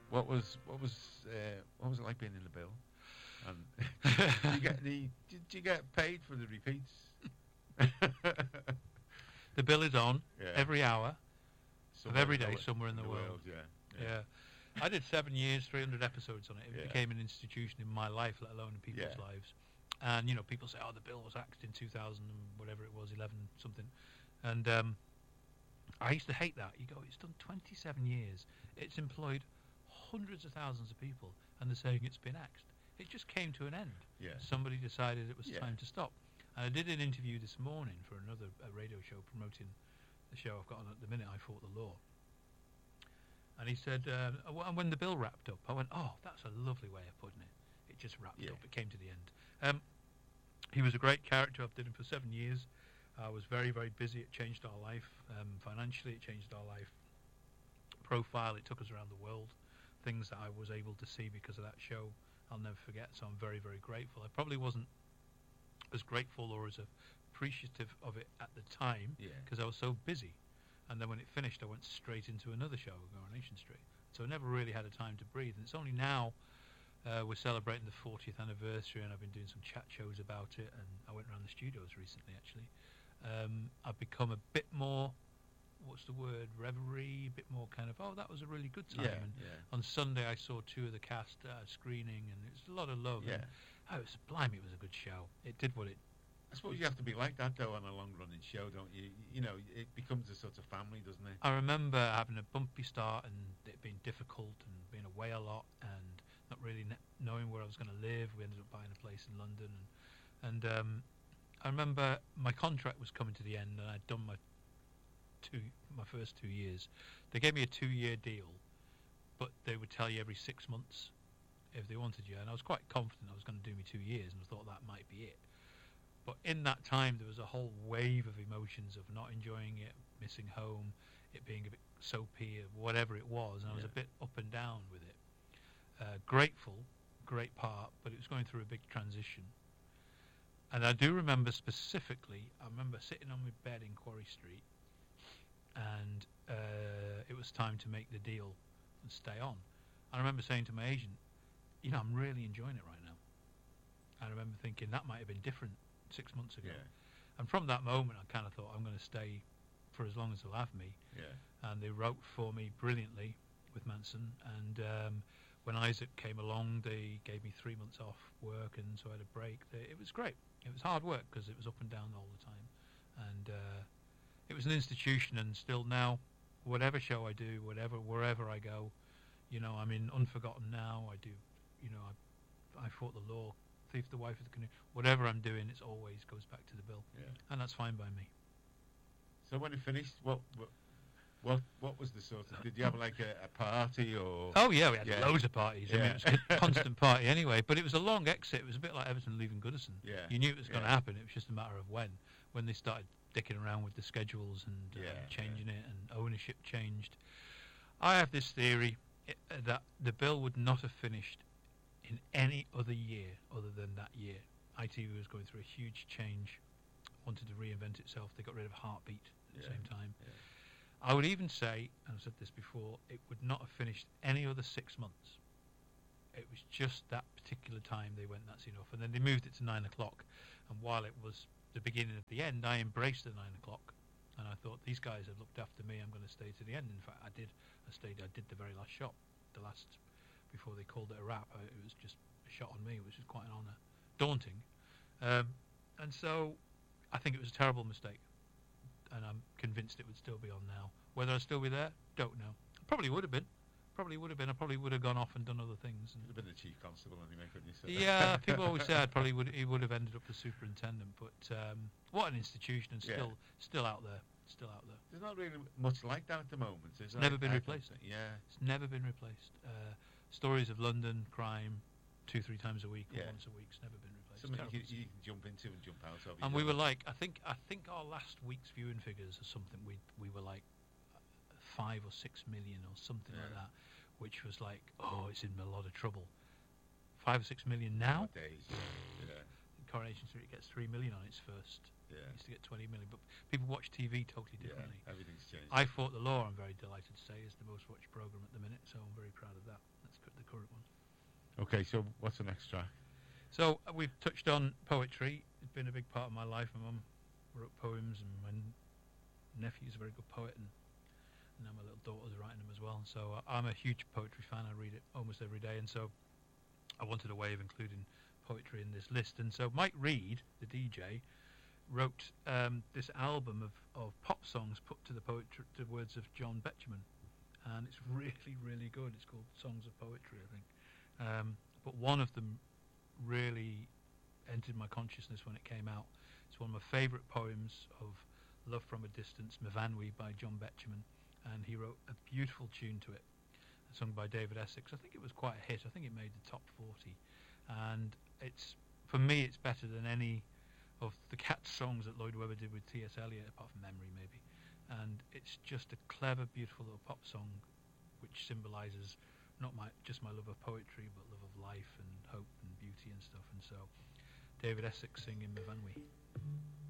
what was it like being in the bill? And did you get paid for the repeats? The bill is on every hour of every day somewhere in the world. Yeah. I did 7 years, 300 episodes on it. It became an institution in my life, let alone in people's lives. And people say, "Oh, the bill was axed in 2000 and whatever it was, 11 something." And I used to hate that. You go, it's done 27 years. It's employed hundreds of thousands of people, and they're saying it's been axed. It just came to an end. Yeah. Somebody decided it was time to stop. And I did an interview this morning for another radio show promoting the show I've got on at the minute, I Fought the Law. And he said, and when the bill wrapped up, I went, "Oh, that's a lovely way of putting it. It just wrapped up. It came to the end." He was a great character. I've done him for 7 years. I was very, very busy. It changed our life. Financially, it changed our life. Profile, it took us around the world. Things that I was able to see because of that show, I'll never forget. So I'm very, very grateful. I probably wasn't as grateful or as appreciative of it at the time because I was so busy. And then when it finished, I went straight into another show, Coronation Street. So I never really had a time to breathe. And it's only now we're celebrating the 40th anniversary, and I've been doing some chat shows about it. And I went around the studios recently, actually. I've become a bit more, what's the word, reverie, a bit more kind of, oh, that was a really good time. And on Sunday, I saw 2 of the cast screening, and it was a lot of love. Yeah. And, it was a good show. It did what it... I suppose you have to be like that, though, on a long-running show, don't you? It becomes a sort of family, doesn't it? I remember having a bumpy start and it being difficult and being away a lot and not really knowing where I was going to live. We ended up buying a place in London. And I remember my contract was coming to the end, and I'd done my first 2 years. They gave me a 2-year deal, but they would tell you every 6 months if they wanted you. And I was quite confident I was going to do me 2 years, and I thought that might be it. But in that time, there was a whole wave of emotions of not enjoying it, missing home, it being a bit soapy, or whatever it was, and I was a bit up and down with it. Grateful, great part, but it was going through a big transition. And I do remember specifically, I remember sitting on my bed in Quarry Street, and it was time to make the deal and stay on. I remember saying to my agent, I'm really enjoying it right now. I remember thinking that might have been different 6 months ago. Yeah. And from that moment, I kind of thought, I'm going to stay for as long as they'll have me. Yeah. And they wrote for me brilliantly with Manson. And when Isaac came along, they gave me 3 months off work, and so I had a break. It was great. It was hard work because it was up and down all the time. And it was an institution, and still now, whatever show I do, wherever I go, I'm in Unforgotten now. I do, I Fought the Law, Thief, the Wife of the Canoe. Whatever I'm doing, it always goes back to the bill. Yeah. And that's fine by me. So when it finished, what was the sort of... Did you have like a party or... Oh, yeah, we had loads of parties. I mean, it was a constant party anyway. But it was a long exit. It was a bit like Everton leaving Goodison. Yeah. You knew it was going to happen. It was just a matter of when they started dicking around with the schedules and changing it, and ownership changed. I have this theory that the bill would not have finished in any other year other than that year. ITV was going through a huge change, wanted to reinvent itself. They got rid of Heartbeat at the same time. Yeah. I would even say, and I've said this before, it would not have finished any other 6 months. It was just that particular time they went, that's enough. And then they moved it to 9 o'clock. And while it was the beginning of the end, I embraced the 9 o'clock. And I thought, these guys have looked after me, I'm going to stay to the end. In fact, I did the very last shot, before they called it a wrap. It was just a shot on me, which was quite an honour. Daunting. And so I think it was a terrible mistake. And I'm convinced it would still be on now. Whether I'd still be there, don't know. Probably would have been. I probably would have gone off and done other things. You'd have been the chief constable anyway, couldn't you? Yeah, people always say he would have ended up as superintendent. But what an institution, and still out there. Still out there. There's not really much like that at the moment. It's never been replaced. Yeah. It's never been replaced. Stories of London, crime, 2-3 times a week, or once a week. It's never been replaced. Something you can jump into and jump out of. And we were like, I think our last week's viewing figures or something, we were like 5 or 6 million or something like that, which was like, it's in a lot of trouble. 5 or 6 million now? Nowadays, yeah. Coronation Street gets 3 million on its first Yeah. Used to get 20 million, but people watch TV totally differently. Yeah, everything's changed. I Fought the Law, I'm very delighted to say, is the most watched program at the minute, so I'm very proud of that. That's the current one. Okay, so what's the next track? So we've touched on poetry. It's been a big part of my life. My mum wrote poems, and my nephew's a very good poet, and now my little daughter's writing them as well. So I'm a huge poetry fan. I read it almost every day, and so I wanted a way of including poetry in this list. And so Mike Reed, the DJ, wrote this album of pop songs put to the words of John Betjeman, and it's really, really good. It's called Songs of Poetry, I think. But one of them really entered my consciousness when it came out. It's one of my favourite poems of Love from a Distance, Myfanwy by John Betjeman, and he wrote a beautiful tune to it, sung by David Essex. I think it was quite a hit. I think it made the top 40, and for me it's better than any of the Cats songs that Lloyd Webber did with T.S. Eliot, apart from Memory maybe. And it's just a clever, beautiful little pop song which symbolises not just my love of poetry, but love of life and hope and beauty and stuff. And so David Essex singing Myfanwy.